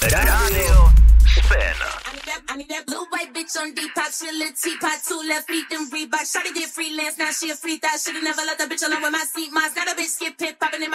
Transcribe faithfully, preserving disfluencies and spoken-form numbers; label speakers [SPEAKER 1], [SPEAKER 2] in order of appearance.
[SPEAKER 1] Radio Spin.
[SPEAKER 2] I need that, I need that blue white bitch on Depop. She a little teapot, two left feet, then Reebok. Shawty did freelance, now she a free thought. Should've never let the bitch alone with my seat. Mine's got a bitch skip hip popping in my